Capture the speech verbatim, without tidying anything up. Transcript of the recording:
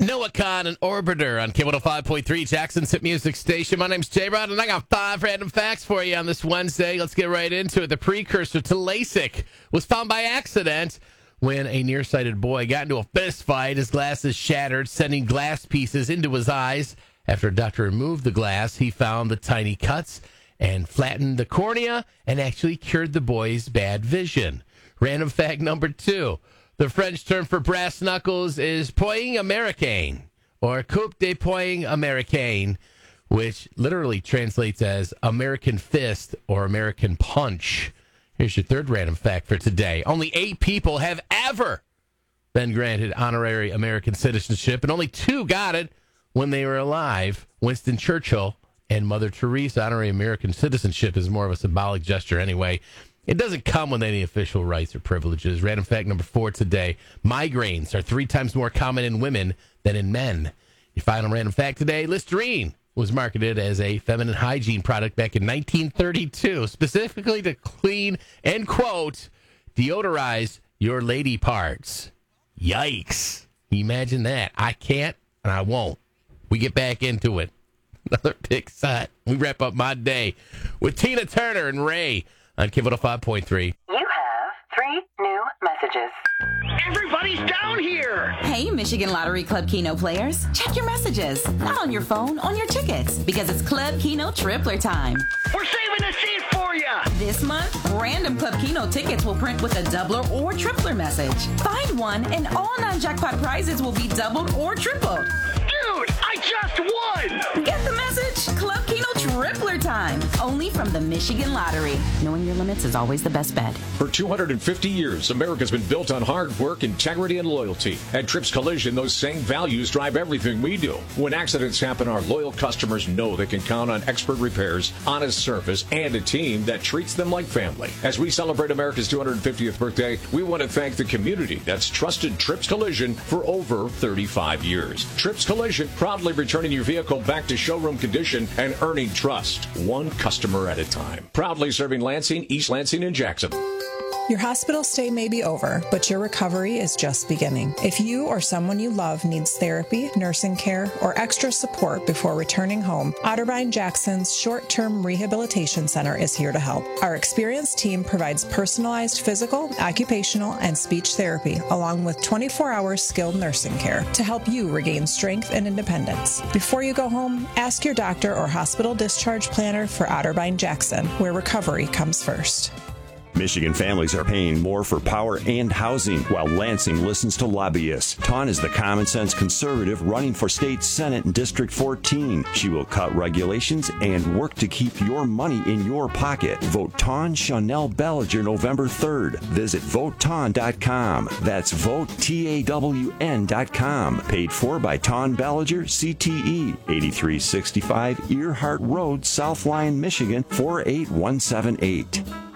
Noah Khan and Orbiter on K one oh five point three, Jackson's hit music station. My name's J-Rod, and I got five random facts for you on this Wednesday. Let's get right into it. The precursor to LASIK was found by accident when a nearsighted boy got into a fist fight. His glasses shattered, sending glass pieces into his eyes. After a doctor removed the glass, he found the tiny cuts and flattened the cornea and actually cured the boy's bad vision. Random fact number two. The French term for brass knuckles is poing américain, or coup de poing américain, which literally translates as American fist or American punch. Here's your third random fact for today. Only eight people have ever been granted honorary American citizenship, and only two got it when they were alive. Winston Churchill and Mother Teresa. Honorary American citizenship is more of a symbolic gesture anyway. It doesn't come with any official rights or privileges. Random fact number four today. Migraines are three times more common in women than in men. Your final random fact today. Listerine was marketed as a feminine hygiene product back in nineteen thirty-two, specifically to clean and, quote, deodorize your lady parts. Yikes. Can you imagine that? I can't and I won't. We get back into it. Another big set. We wrap up my day with Tina Turner and Ray on K one oh five point three. You have three new messages. Everybody's down here! Hey, Michigan Lottery Club Keno players. Check your messages. Not on your phone, on your tickets. Because it's Club Keno Tripler time. We're saving a seat for you! This month, random Club Keno tickets will print with a doubler or tripler message. Find one, and all non-jackpot prizes will be doubled or tripled. Dude, I just won! Get the message? Club Keno Tripler time. Only from the Michigan Lottery. Knowing your limits is always the best bet. For two hundred fifty years, America's been built on hard work, integrity, and loyalty. At Trips Collision, those same values drive everything we do. When accidents happen, our loyal customers know they can count on expert repairs, honest service, and a team that treats them like family. As we celebrate America's two hundred fiftieth birthday, we want to thank the community that's trusted Trips Collision for over thirty-five years. Trips Collision, proudly returning your vehicle back to showroom condition and earning trust, one customer at a time. Proudly serving Lansing, East Lansing, and Jackson. Your hospital stay may be over, but your recovery is just beginning. If you or someone you love needs therapy, nursing care, or extra support before returning home, Otterbein Jackson's Short-Term Rehabilitation Center is here to help. Our experienced team provides personalized physical, occupational, and speech therapy, along with twenty-four hour skilled nursing care to help you regain strength and independence. Before you go home, ask your doctor or hospital discharge planner for Otterbein Jackson, where recovery comes first. Michigan families are paying more for power and housing, while Lansing listens to lobbyists. Tawn is the common sense conservative running for state senate in District fourteen. She will cut regulations and work to keep your money in your pocket. Vote Tawn Chanel Bellinger November third. Visit vote tawn dot com. That's vote T A W N dot com. Paid for by Tawn Bellinger, C T E, eighty-three sixty-five Earhart Road, South Lyon, Michigan, four eight one seven eight.